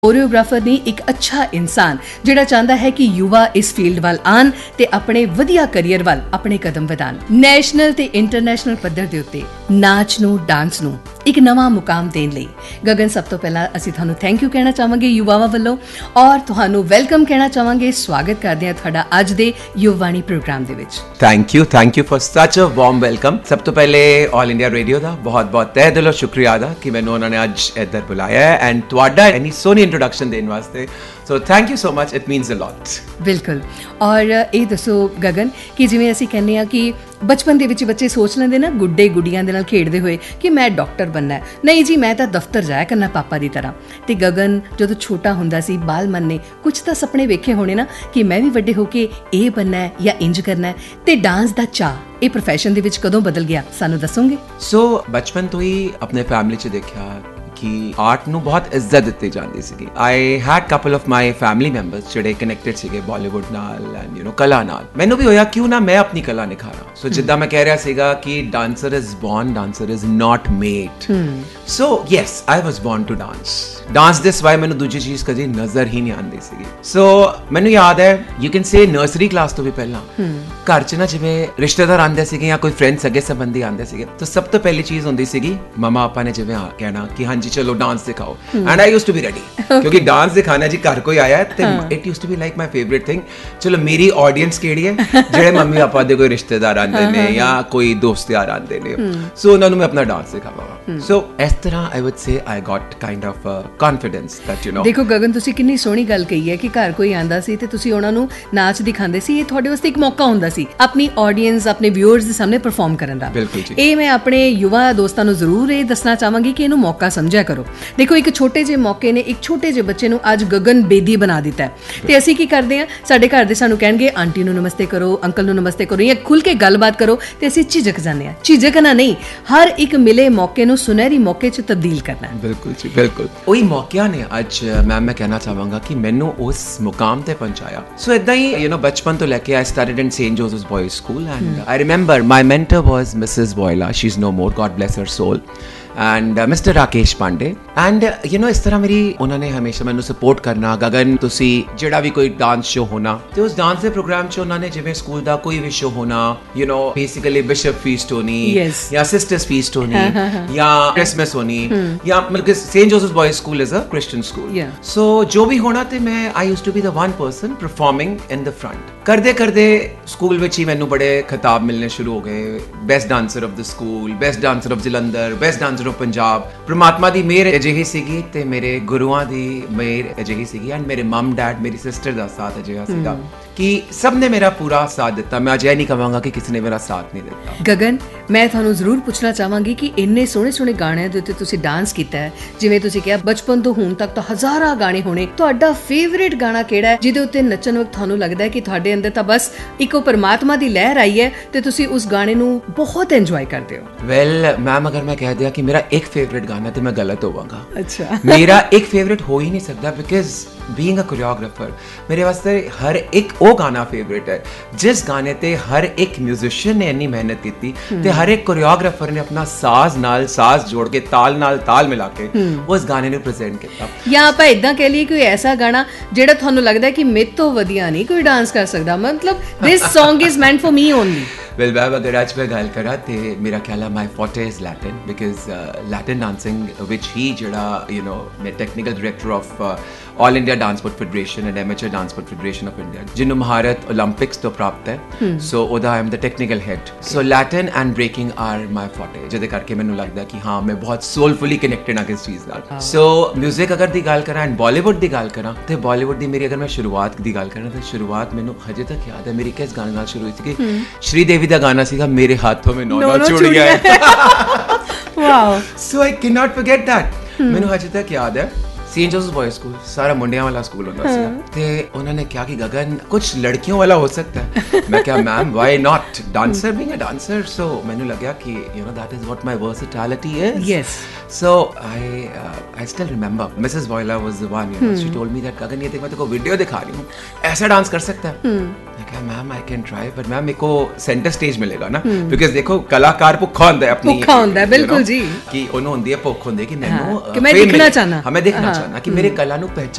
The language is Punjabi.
ਕੋਰੀਓਗ੍ਰਾਫਰ ਨਹੀਂ, ਇੱਕ ਅੱਛਾ ਇਨਸਾਨ ਜਿਹੜਾ ਚਾਹੁੰਦਾ ਹੈ ਕਿ ਯੁਵਾ ਇਸ ਫੀਲਡ ਵੱਲ ਆਣ ਤੇ ਆਪਣੇ ਵਧੀਆ ਕੈਰੀਅਰ ਵੱਲ ਆਪਣੇ ਕਦਮ ਵਧਾਣ। ਨੈਸ਼ਨਲ ਤੇ ਇੰਟਰਨੈਸ਼ਨਲ ਪੱਧਰ ਦੇ ਉੱਤੇ ਨਾਚ ਨੂੰ, ਡਾਂਸ ਨੂੰ ਇੱਕ ਨਵਾਂ ਮੁਕਾਮ ਦੇਣ ਲਈ ਗਗਨ, ਸਭ ਤੋਂ ਪਹਿਲਾਂ ਅਸੀਂ ਤੁਹਾਨੂੰ ਥੈਂਕ ਯੂ ਕਹਿਣਾ ਚਾਹਾਂਗੇ ਯੁਵਾਵਾਂ ਵੱਲੋਂ, ਔਰ ਤੁਹਾਨੂੰ ਵੈਲਕਮ ਕਹਿਣਾ ਚਾਹਾਂਗੇ। ਸਵਾਗਤ ਕਰਦੇ ਹਾਂ ਤੁਹਾਡਾ ਅੱਜ ਦੇ ਯੁਵਵਾਣੀ ਪ੍ਰੋਗਰਾਮ ਦੇ ਵਿੱਚ। ਥੈਂਕ ਯੂ ਫॉर ਸੱਚ ਅ ਵਾਰਮ ਵੈਲਕਮ। ਸਭ ਤੋਂ ਪਹਿਲੇ ਆਲ ਇੰਡੀਆ ਰੇਡੀਓ ਦਾ ਬਹੁਤ ਤਹਿ ਦਿਲੋਂ ਸ਼ੁਕਰੀਆ ਦਾ ਕਿ ਮੈਨੂੰ ਉਹਨਾਂ ਨੇ ਅੱਜ ਇੱਧਰ ਬੁਲਾਇਆ ਹੈ ਐਂਡ ਤੁਹਾਡਾ ਇੰਨੀ ਸੋਹਣੀ ਇੰਟਰੋਡਕਸ਼ਨ ਦੇਣ ਵਾਸਤੇ। So thank you so much, it means ਅ ਲੋਟ। ਬਿਲਕੁਲ। ਔਰ ਇਹ ਦੱਸੋ ਗਗਨ ਕਿ ਜਿਵੇਂ ਅਸੀਂ ਕਹਿੰਦੇ ਹਾਂ ਕਿ ਬਚਪਨ ਦੇ ਵਿੱਚ ਬੱਚੇ ਸੋਚ ਲੈਂਦੇ ਨਾ ਗੁੱਡੇ ਗੁੱਡੀਆਂ ਦੇ ਨਾਲ ਖੇਡਦੇ ਹੋਏ ਕਿ ਮੈਂ ਡਾਕਟਰ ਬਣਨਾ ਹੈ, ਨਹੀਂ ਜੀ ਮੈਂ ਤਾਂ ਦਫ਼ਤਰ ਜਾਇਆ ਕਰਨਾ ਪਾਪਾ ਦੀ ਤਰ੍ਹਾਂ। ਤੇ ਗਗਨ ਜਦੋਂ ਛੋਟਾ ਹੁੰਦਾ ਸੀ, ਬਾਲ ਮਨ ਨੇ ਕੁਝ ਤਾਂ ਸੁਪਨੇ ਵੇਖੇ ਹੋਣੇ ਨਾ ਕਿ ਮੈਂ ਵੀ ਵੱਡੇ ਹੋ ਕੇ ਇਹ ਬਣਨਾ ਹੈ ਜਾਂ ਇੰਜ ਕਰਨਾ ਹੈ। ਤੇ ਡਾਂਸ ਦਾ ਚਾਅ ਇਹ ਪ੍ਰੋਫੈਸ਼ਨ ਦੇ ਵਿੱਚ ਕਦੋਂ ਬਦਲ ਗਿਆ, ਸਾਨੂੰ ਦੱਸੋਗੇ? ਸੋ ਬਚਪਨ ਤੋਂ ਹੀ ਆਪਣੇ ਫੈਮਿਲੀ 'ਚ ਦੇਖਿਆ ਕਿ ਆਰਟ ਨੂੰ ਬਹੁਤ ਇੱਜ਼ਤ ਦਿੱਤੀ ਜਾਂਦੀ ਸੀਗੀ। I had couple of my family members ਜਿਹੜੇ ਕਨੈਕਟਡ ਸੀਗੇ ਬਾਲੀਵੁੱਡ ਨਾਲ ਐਂਡ ਕਲਾ ਨਾਲ। ਮੈਨੂੰ ਵੀ ਹੋਇਆ ਕਿਉਂ ਨਾ ਮੈਂ ਆਪਣੀ ਕਲਾ ਨਿਖਾਰਾਂ। ਸੋ ਜਿੱਦਾਂ ਮੈਂ ਕਹਿ ਰਿਹਾ ਸੀਗਾ ਕਿ dancer is born, dancer is not made. So yes, I was born to dance ਦੇ ਸਿਵਾਏ ਮੈਨੂੰ ਦੂਜੀ ਚੀਜ਼ ਕਦੀ ਨਜ਼ਰ ਹੀ ਨਹੀਂ ਆਉਂਦੀ ਸੀਗੀ। ਸੋ ਮੈਨੂੰ ਯਾਦ ਹੈ, you can say nursery class ਤੋਂ ਵੀ ਪਹਿਲਾਂ ਘਰ 'ਚ ਨਾ ਜਿਵੇਂ ਰਿਸ਼ਤੇਦਾਰ ਆਉਂਦੇ ਸੀਗੇ ਜਾਂ ਕੋਈ ਫਰੈਂਡ ਸਗੇ ਸੰਬੰਧੀ ਆਉਂਦੇ ਸੀਗੇ, ਤਾਂ ਸਭ ਤੋਂ ਪਹਿਲੀ ਚੀਜ਼ ਹੁੰਦੀ ਸੀਗੀ ਮਮਾ ਪਾਪਾ ਨੇ ਜਿਵੇਂ ਕਹਿਣਾ ਕਿ ਹਾਂਜੀ ਚਲੋ ਡਾਂਸ ਦਿਖਾਓ, and I used to be ready ਕਿਉਂਕਿ ਡਾਂਸ ਦਿਖਾਣਾ ਜੀ ਘਰ ਕੋਈ ਆਇਆ ਤੇ it used to be like my favourite thing. ਚਲੋ ਮੇਰੀ ਆਡੀਅנס ਕਿਹੜੀ ਹੈ? ਜਿਹੜੇ ਮੰਮੀ ਪਾਪਾ ਦੇ ਕੋਈ ਰਿਸ਼ਤੇਦਾਰ ਆਉਂਦੇ ਨੇ ਜਾਂ ਕੋਈ ਦੋਸਤ ਯਾਰ ਆਉਂਦੇ ਨੇ, ਸੋ ਉਹਨਾਂ ਨੂੰ ਮੈਂ ਆਪਣਾ ਡਾਂਸ ਦਿਖਾਵਾਂਗਾ। ਸੋ ਇਸ ਤਰ੍ਹਾਂ ਆਈ wood say I got kind of confidence that you know। ਦੇਖੋ ਗਗਨ, ਤੁਸੀਂ ਕਿੰਨੀ ਸੋਹਣੀ ਗੱਲ ਕਹੀ ਹੈ ਕਿ ਘਰ ਕੋਈ ਆਂਦਾ ਸੀ ਤੇ ਤੁਸੀਂ ਉਹਨਾਂ ਨੂੰ ਨਾਚ ਦਿਖਾਉਂਦੇ ਸੀ। ਇਹ ਤੁਹਾਡੇ ਵਾਸਤੇ ਇੱਕ ਮੌਕਾ ਹੁੰਦਾ ਸੀ ਆਪਣੀ ਆਡੀਅנס, ਆਪਣੇ ਵਿਊਅਰਸ ਦੇ ਸਾਹਮਣੇ ਪਰਫਾਰਮ ਕਰਨ ਦਾ। ਬਿਲਕੁਲ ਜੀ। ਇਹ ਮੈਂ ਆਪਣੇ ਯੁਵਾ ਦੋਸਤਾਂ ਨੂੰ ਜ਼ਰੂਰ ਇਹ ਦੱਸਣਾ ਚਾਹਾਂਗੀ ਕਿ ਇਹਨੂੰ ਮੌਕਾ ਸਮਝਿਆ ਕਰੋ। ਦੇਖੋ, ਇੱਕ ਛੋਟੇ ਜਿਹੇ ਮੌਕੇ ਨੇ ਇੱਕ ਛੋਟੇ ਜਿਹੇ ਬੱਚੇ ਨੂੰ ਅੱਜ ਗਗਨ ਬੇਦੀ ਬਣਾ ਦਿੱਤਾ ਹੈ। ਤੇ ਅਸੀਂ ਕੀ ਕਰਦੇ ਹਾਂ, ਸਾਡੇ ਘਰ ਦੇ ਸਾਨੂੰ ਕਹਿਣਗੇ ਆਂਟੀ ਨੂੰ ਨਮਸਤੇ ਕਰੋ, ਅੰਕਲ ਨੂੰ ਨਮਸਤੇ ਕਰੋ ਜਾਂ ਖੁੱਲ ਕੇ ਗੱਲਬਾਤ ਕਰੋ, ਤੇ ਅਸੀਂ ਝਿਜਕ ਜਾਂਦੇ ਹਾਂ। ਝਿਜਕਣਾ ਨਹੀਂ, ਹਰ ਇੱਕ ਮਿਲੇ ਮੌਕੇ ਨੂੰ ਸੁਨਹਿਰੀ ਮੌਕੇ 'ਚ ਤਬਦੀਲ ਕਰਨਾ। ਬਿਲਕੁਲ ਜੀ, ਬਿਲਕੁਲ। ਉਹੀ ਮੌਕਿਆਂ ਨੇ ਅੱਜ ਮੈਂ ਕਹਿਣਾ ਚਾਹਾਂਗਾ ਕਿ ਮੈਨੂੰ ਉਸ ਮੁਕਾਮ ਤੇ ਪਹੁੰਚਾਇਆ। ਸੋ ਇਦਾਂ ਹੀ ਬਚਪਨ ਤੋਂ ਲੈ ਕੇ ਆਈ started in Saint ਜੋਸਫਸ ਬॉयਜ਼ school and I remember my mentor was Mrs Voila, she is no more, god bless her soul, and mister Rakesh Pandey. And ਇਸ ਤਰ੍ਹਾਂ ਮੇਰੀ ਉਹਨਾਂ ਨੇ ਹਮੇਸ਼ਾ ਮੈਨੂੰ ਸਪੋਰਟ ਕਰਨਾ। ਗਗਨ, ਤੁਸੀਂ ਜਿਹੜਾ ਵੀ ਕੋਈ ਡਾਂਸ ਸ਼ੋ ਹੋਣਾ, ਤੇ ਉਸ ਡਾਂਸ ਦੇ ਪ੍ਰੋਗਰਾਮ 'ਚ ਉਹਨਾਂ ਨੇ ਜਿਵੇਂ ਸਕੂਲ ਦਾ ਕੋਈ ਵੀ ਸ਼ੋ ਹੋਣਾ, ਬੇਸਿਕਲੀ ਬਿਸ਼ਪ ਫੀਸਟ ਹੋਣੀ ਜਾਂ ਸਿਸਟਰਸ ਫੀਸਟ ਹੋਣੀ ਜਾਂ ਕ੍ਰਿਸਮਸ ਹੋਣੀ ਜਾਂ ਮਤਲਬ ਕਿ Saint ਜੋਸਫਸ ਬॉयਜ਼ school is a Christian school. ਸੋ ਜੋ ਵੀ ਹੋਣਾ ਤੇ ਮੈਂ ਆਈ used to be the one person performing in the front. ਕਰਦੇ ਸਕੂਲ ਵਿੱਚ ਹੀ ਮੈਨੂੰ ਬੜੇ ਖਿਤਾਬ ਮਿਲਣੇ ਸ਼ੁਰੂ ਹੋ ਗਏ। Best dancer of the school, best dancer of Jalandhar, best dancer of Punjab. ਪ੍ਰਮਾਤਮਾ ਦੀ ਮਿਹਰ ਅਜਿਹੀ ਸੀਗੀ ਤੇ ਮੇਰੇ ਗੁਰੂਆਂ ਦੀ ਮਿਹਰ ਅਜਿਹੀ ਸੀਗੀ ਐਂਡ ਮੇਰੇ ਮਮ ਡੈਡ, ਮੇਰੀ ਸਿਸਟਰ ਦਾ ਸਾਥ ਅਜਿਹਾ ਸੀਗਾ ਕਿ ਸਭ ਨੇ ਮੇਰਾ ਪੂਰਾ ਸਾਥ ਦਿੱਤਾ। ਮੈਂ ਅਜੇ ਨਹੀਂ ਕਹਾਂਗਾ ਕਿ ਕਿਸੇ ਨੇ ਮੇਰਾ ਸਾਥ ਨਹੀਂ ਦਿੱਤਾ। ਗਗਨ, ਮੈਂ ਤੁਹਾਨੂੰ ਜ਼ਰੂਰ ਪੁੱਛਣਾ ਚਾਹਾਂਗੀ ਕਿ ਇੰਨੇ ਸੋਹਣੇ ਗਾਣਿਆਂ ਦੇ ਉੱਤੇ ਤੁਸੀਂ ਡਾਂਸ ਕੀਤਾ ਹੈ, ਜਿਵੇਂ ਤੁਸੀਂ ਕਿਹਾ ਬਚਪਨ ਤੋਂ ਹੁਣ ਤੱਕ ਤਾਂ ਹਜ਼ਾਰਾਂ ਗਾਣੇ ਹੋਣੇ, ਤੁਹਾਡਾ ਫੇਵਰੇਟ ਗਾਣਾ ਕਿਹੜਾ ਹੈ ਜਿਹਦੇ ਉੱਤੇ ਨੱਚਣ ਵਕਤ ਤੁਹਾਨੂੰ ਲੱਗਦਾ ਹੈ ਕਿ ਤੁਹਾਡੇ ਅੰਦਰ ਤਾਂ ਬਸ ਇੱਕੋ ਪਰਮਾਤਮਾ ਦੀ ਲਹਿਰ ਆਈ ਹੈ ਤੇ ਤੁਸੀਂ ਉਸ ਗਾਣੇ ਨੂੰ ਬਹੁਤ ਇੰਜੋਏ ਕਰਦੇ ਹੋ? ਵੈਲ ਮੈਮ, ਅਗਰ ਮੈਂ ਕਹਿ ਦਿਆਂ ਕਿ ਮੇਰਾ ਇੱਕ ਫੇਵਰੇਟ ਗਾਣਾ ਤੇ ਮੈਂ ਗਲਤ ਹੋਵਾਂਗਾ। ਅੱਛਾ। ਮੇਰਾ ਇੱਕ ਫੇਵਰੇਟ ਹੋ ਹੀ ਨਹੀਂ ਸਕਦਾ ਬਿਕਾਜ਼ ਬੀਇੰਗ ਅ ਕੋਰੀਓਗ੍ਰਾਫਰ ਮੇਰੇ ਵਾਸਤੇ ਹਰ ਇੱਕ ਉਹ ਗਾਣਾ ਫੇਵਰੇਟ ਹੈ ਜਿਸ ਗਾਣੇ ਤੇ ਹਰ ਇੱਕ ਮਿਊਜ਼ੀਸ਼ੀਅਨ ਨੇ ਇੰਨੀ ਮਿਹਨਤ ਕੀਤੀ ਤੇ ਹਰ ਇੱਕ ਕੋਰੀਓਗ੍ਰਾਫਰ ਨੇ ਆਪਣਾ ਸਾਜ਼ ਨਾਲ ਸਾਜ਼ ਜੋੜ ਕੇ ਤਾਲ ਨਾਲ ਤਾਲ ਮਿਲਾ ਕੇ ਉਸ ਗਾਣੇ ਨੂੰ ਪ੍ਰੈਜ਼ੈਂਟ ਕੀਤਾ। ਜਾਂ ਆਪਾਂ ਇਦਾਂ ਕਹਿ ਲਈਏ ਕੋਈ ਐਸਾ ਗਾਣਾ ਜਿਹੜਾ ਤੁਹਾਨੂੰ ਲੱਗਦਾ ਕਿ ਮੇਰੇ ਤੋਂ ਵਧੀਆ ਨਹੀਂ ਕੋਈ ਡਾਂਸ ਕਰ ਸਕਦਾ, ਮਤਲਬ ਦਿਸ Song is meant for me only? Well, ਅਗਰ ਅੱਜ ਮੈਂ ਗੱਲ ਕਰਾਂ ਤੇ ਮੇਰਾ ਖਿਆਲ ਹੈ ਮਾਈ ਫੋਰਟੇ is Latin because Latin dancing ਵਿਚ ਹੀ ਜਿਹੜਾ ਮੈਂ technical director of all India dance support federation and ਐਮੇਚਰ dance support federation of India, ਜਿਹਨੂੰ ਮਹਾਰਤ 올림픽ਸ ਤੋਂ ਪ੍ਰਾਪਤ ਹੈ। ਸੋ ਉਹਦਾ I am the technical head. So Latin and breaking are my ਫੋਰਟੇ, ਜਿਹਦੇ ਕਰਕੇ ਮੈਨੂੰ ਲੱਗਦਾ ਕਿ ਹਾਂ ਮੈਂ ਬਹੁਤ ਸੋਲਫੁਲੀ ਕਨੈਕਟਡ ਹਾਂ ਕਿਸ ਚੀਜ਼ ਨਾਲ। ਸੋ ਮਿਊਜ਼ਿਕ ਅਗਰ ਦੀ ਗੱਲ ਕਰਾਂ ਐਂਡ ਬਾਲੀਵੁੱਡ ਦੀ ਗੱਲ ਕਰਾਂ ਤੇ ਬਾਲੀਵੁੱਡ ਦੀ ਮੇਰੀ ਅਗਰ ਮੈਂ ਸ਼ੁਰੂਆਤ ਦੀ ਗੱਲ ਕਰਾਂ ਤਾਂ ਸ਼ੁਰੂਆਤ ਮੈਨੂੰ ਹਜੇ ਤੱਕ ਯਾਦ ਹੈ ਮੇਰੀ ਕਿਸ ਗਾਣੇ ਨਾਲ ਸ਼ੁਰੂ ਹੋਈ ਸੀ ਕਿ ਸ਼੍ਰੀ ਦੇਵੀ ਦਾ ਗਾਣਾ ਸੀਗਾ ਮੇਰੇ ਹੱਥੋਂ ਮੇ ਨੌ ਚੂੜੀਆਂ ਹੈ। Wow. So I can not forget that. ਮੈਨੂੰ ਹਜੇ ਤੱਕ ਯਾਦ ਹੈ सेंट जोसेफ बॉयज स्कूल सारा मुंडिया वाला स्कूल होता है ते उन्होंने क्या कि गगन कुछ लड़कियों वाला हो सकता है। मैं क्या ma'am why not, dancer being a dancer. सो मैंने लगा कि that is what my versatility is. Yes. So I still remember Mrs voila was the one, she told me that गगन ये देख मैं तेको वीडियो दिखा रही हूं, ऐसा डांस कर सकता है। मैं क्या ma'am I can try, but ma'am मेरे को सेंटर स्टेज मिलेगा ना, बिकॉज़ देखो कलाकार भुखा होंदा है अपनी, भुखा होंदा है बिल्कुल जी, कि ओनू होंदी है भुख होंदी है कि मैनू कि मैं दिखना चाहना, हमें देखना चाहना कि मेरे कला नू पहचान